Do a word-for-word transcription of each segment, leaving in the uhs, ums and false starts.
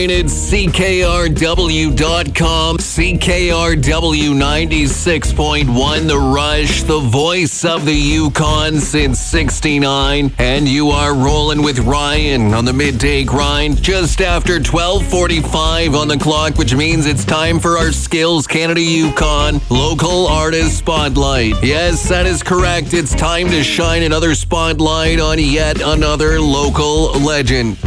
online at C K R W dot com. C K R W ninety-six point one, The Rush, the voice of the Yukon since sixty-nine. And you are rolling with Ryan on the midday grind just after twelve forty-five on the clock, which means it's time for our Skills Canada Yukon Local Artist Spotlight. Yes, that is correct. It's time to shine another spotlight on yet another local legend.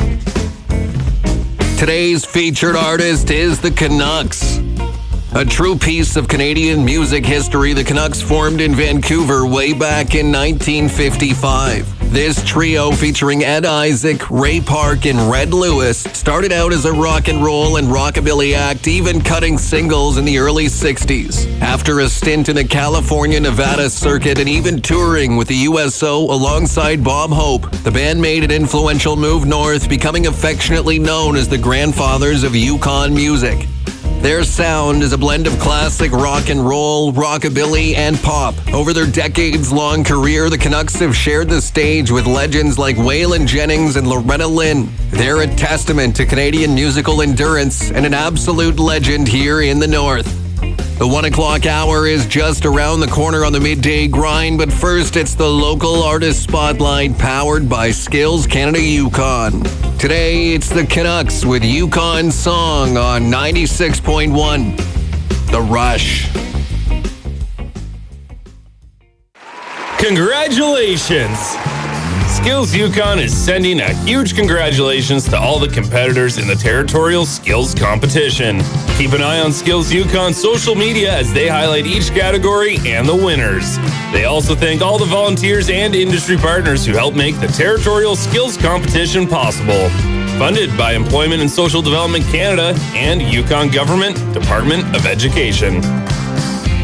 Today's featured artist is the Canucks. A true piece of Canadian music history, the Canucks formed in Vancouver way back in nineteen fifty-five. This trio, featuring Ed Isaac, Ray Park, and Red Lewis, started out as a rock and roll and rockabilly act, even cutting singles in the early sixties. After a stint in the California, Nevada circuit and even touring with the U S O alongside Bob Hope, the band made an influential move north, becoming affectionately known as the grandfathers of Yukon music. Their sound is a blend of classic rock and roll, rockabilly, and pop. Over their decades-long career, the Canucks have shared the stage with legends like Waylon Jennings and Loretta Lynn. They're a testament to Canadian musical endurance and an absolute legend here in the North. The one o'clock hour is just around the corner on the midday grind, but first it's the Local Artist Spotlight powered by Skills Canada Yukon. Today it's the Canucks with Yukon Song on ninety-six point one, The Rush. Congratulations! Skills Yukon is sending a huge congratulations to all the competitors in the Territorial Skills Competition. Keep an eye on Skills Yukon's social media as they highlight each category and the winners. They also thank all the volunteers and industry partners who help make the Territorial Skills Competition possible. Funded by Employment and Social Development Canada and Yukon Government Department of Education.